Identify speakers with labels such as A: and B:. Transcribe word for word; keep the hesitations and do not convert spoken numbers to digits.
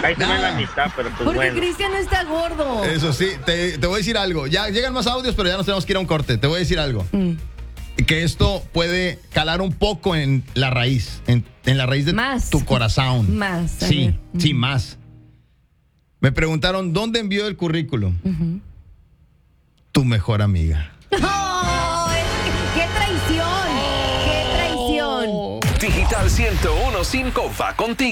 A: Ahí se ve la mitad, pero pues
B: Porque
A: bueno.
B: Cristian no está gordo.
C: Eso sí, te, te voy a decir algo. Ya llegan más audios, pero ya nos tenemos que ir a un corte. Te voy a decir algo.
B: Mm.
C: Que esto puede calar un poco en la raíz, en, en la raíz de
B: Más.
C: tu corazón.
B: Más, a
C: Sí,
B: ver.
C: sí,
B: Mm.
C: más. Me preguntaron, ¿dónde envió el currículum?
B: Ujú.
C: Tu mejor amiga.
B: ¡Oh! ¡Qué traición! ¡Qué traición!
D: Digital ciento uno punto cinco va contigo.